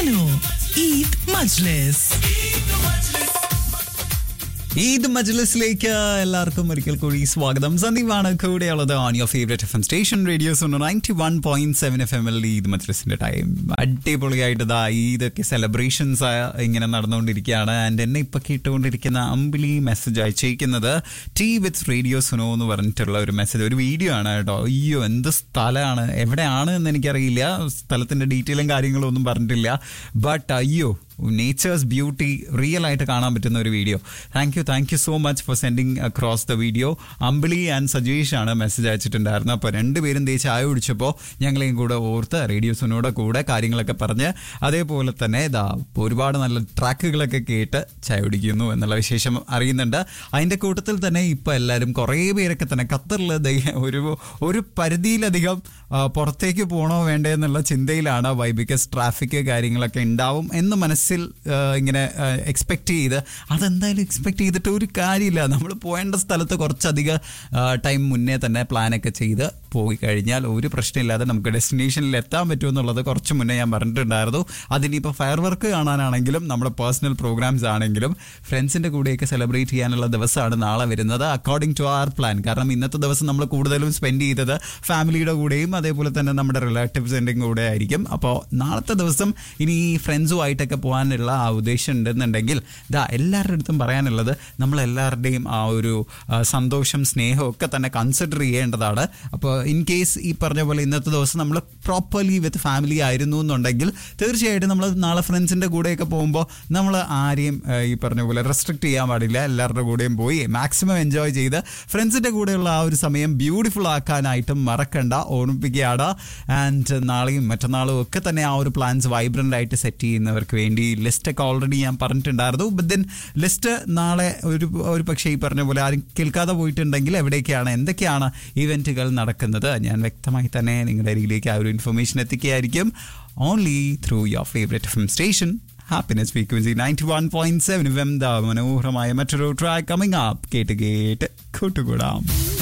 Mano, Eid Majlis. Eid മജ്ലിസിലേക്ക് എല്ലാവർക്കും ഒരിക്കൽ കൂടി സ്വാഗതം. സന്ദീപാണ് കൂടെയുള്ളത് on your favourite FM station radios 91.7 FM Eid മജ്ലിസിന്റെ time. അടിപൊളിയായിട്ട് ഈദൊക്കെ സെലിബ്രേഷൻസ് ഇങ്ങനെ നടന്നുകൊണ്ടിരിക്കുകയാണ്. ആൻഡ് എന്നെ ഇപ്പൊ കേട്ടുകൊണ്ടിരിക്കുന്ന അമ്പിളി മെസ്സേജ് അയച്ചിരിക്കുന്നത് ടീ വിത്ത് റേഡിയോ സുനോ എന്ന് പറഞ്ഞിട്ടുള്ള ഒരു മെസ്സേജ്, ഒരു വീഡിയോ ആണ് കേട്ടോ. അയ്യോ, എന്ത് സ്ഥലമാണ്, എവിടെയാണ് എന്ന് എനിക്കറിയില്ല, സ്ഥലത്തിന്റെ ഡീറ്റെയിലും കാര്യങ്ങളും ഒന്നും പറഞ്ഞിട്ടില്ല. ബട്ട് അയ്യോ, നേച്ചേഴ്സ് ബ്യൂട്ടി റിയൽ ആയിട്ട് കാണാൻ പറ്റുന്ന ഒരു video. Thank you so much for sending across the video. Ambili and Sajeesh ആണ് മെസ്സേജ് അയച്ചിട്ടുണ്ടായിരുന്നത്. അപ്പോൾ രണ്ടുപേരും ചായ കുടിച്ചപ്പോൾ ഞങ്ങളെയും കൂടെ ഓർത്ത് റേഡിയോസിനോടെ കൂടെ കാര്യങ്ങളൊക്കെ പറഞ്ഞ് അതേപോലെ തന്നെ ഒരുപാട് നല്ല ട്രാക്കുകളൊക്കെ കേട്ട് ചായ കുടിക്കുന്നു എന്നുള്ള വിശേഷം അറിയുന്നുണ്ട്. അതിൻ്റെ കൂട്ടത്തിൽ തന്നെ ഇപ്പോൾ എല്ലാവരും കുറേ പേരൊക്കെ തന്നെ ഖത്തറിൽ ഒരു പരിധിയിലധികം പുറത്തേക്ക് പോകണോ വേണ്ടേ എന്നുള്ള ചിന്തയിലാണ്. ബിക്കോസ് ട്രാഫിക് കാര്യങ്ങളൊക്കെ ഉണ്ടാവും എന്ന് മനസ്സിൽ ഇങ്ങനെ എക്സ്പെക്ട് ചെയ്ത്, അതെന്തായാലും എക്സ്പെക്ട് ചെയ്തിട്ട് ഒരു കാര്യമില്ല. നമ്മൾ പോകേണ്ട സ്ഥലത്ത് കുറച്ചധികം ടൈം മുന്നേ തന്നെ പ്ലാനൊക്കെ ചെയ്ത് പോയി കഴിഞ്ഞാൽ ഒരു പ്രശ്നമില്ലാതെ നമുക്ക് ഡെസ്റ്റിനേഷനിൽ എത്താൻ പറ്റുമെന്നുള്ളത് കുറച്ച് മുന്നേ ഞാൻ പറഞ്ഞിട്ടുണ്ടായിരുന്നു. അതിനിപ്പോൾ ഫയർ വർക്ക് കാണാനാണെങ്കിലും നമ്മുടെ പേഴ്സണൽ പ്രോഗ്രാംസ് ആണെങ്കിലും ഫ്രണ്ട്സിൻ്റെ കൂടെയൊക്കെ സെലിബ്രേറ്റ് ചെയ്യാനുള്ള ദിവസമാണ് നാളെ വരുന്നത്, അക്കോർഡിംഗ് ടു അവർ പ്ലാൻ. കാരണം ഇന്നത്തെ ദിവസം നമ്മൾ കൂടുതലും സ്പെൻഡ് ചെയ്തത് ഫാമിലിയുടെ കൂടെയും അതേപോലെ തന്നെ നമ്മുടെ റിലേറ്റീവ്സിൻ്റെയും കൂടെ ആയിരിക്കും. അപ്പോൾ നാളത്തെ ദിവസം ഇനി ഈ ഫ്രണ്ട്സുമായിട്ടൊക്കെ പോകാനുള്ള ആ ഉദ്ദേശം ഉണ്ടെന്നുണ്ടെങ്കിൽ എല്ലാവരുടെ അടുത്തും പറയാനുള്ളത്, നമ്മളെല്ലാവരുടെയും ആ ഒരു സന്തോഷം സ്നേഹം ഒക്കെ തന്നെ കൺസിഡർ ചെയ്യേണ്ടതാണ്. അപ്പോൾ ഇൻ കേസ് ഈ പറഞ്ഞ പോലെ ഇന്നത്തെ ദിവസം നമ്മൾ പ്രോപ്പർലി വിത്ത് ഫാമിലി ആയിരുന്നു എന്നുണ്ടെങ്കിൽ തീർച്ചയായിട്ടും നമ്മൾ നാളെ ഫ്രണ്ട്സിൻ്റെ കൂടെയൊക്കെ പോകുമ്പോൾ നമ്മൾ ആരെയും ഈ പറഞ്ഞ പോലെ റെസ്ട്രിക്റ്റ് ചെയ്യാൻ പാടില്ല. എല്ലാവരുടെ കൂടെയും പോയി മാക്സിമം എൻജോയ് ചെയ്ത് ഫ്രണ്ട്സിൻ്റെ കൂടെയുള്ള ആ ഒരു സമയം ബ്യൂട്ടിഫുൾ ആക്കാനായിട്ടും മറക്കണ്ട, ഓർമ്മിപ്പിക്കുകയാണ്. ആൻഡ് നാളെയും മറ്റന്നാളും ഒക്കെ തന്നെ ആ ഒരു പ്ലാൻസ് വൈബ്രൻ്റ് ആയിട്ട് സെറ്റ് ചെയ്യുന്നവർക്ക് വേണ്ടി ലിസ്റ്റൊക്കെ ഓൾറെഡി ഞാൻ പറഞ്ഞിട്ടുണ്ടായിരുന്നു. ബട്ട് ദെൻ ലിസ്റ്റ് നാളെ ഒരു പക്ഷേ ഈ പറഞ്ഞ പോലെ ആരും കേൾക്കാതെ പോയിട്ടുണ്ടെങ്കിൽ എവിടേക്കാണ് എന്തൊക്കെയാണ് ഇവൻറ്റുകൾ നടക്കുന്നത് ഞാൻ വ്യക്തമായി തന്നെ നിങ്ങളുടെ അരികിലേക്ക് ആ ഒരു information എത്തിക്കുകയായിരിക്കും. Only through your favourite FM station happiness frequency 91.7 FM. മനോഹരമായ മറ്റൊരു ട്രാക്ക് കമ്മിങ് അപ്പ്. കേട്ട് കൂട്ടുകൂടാം.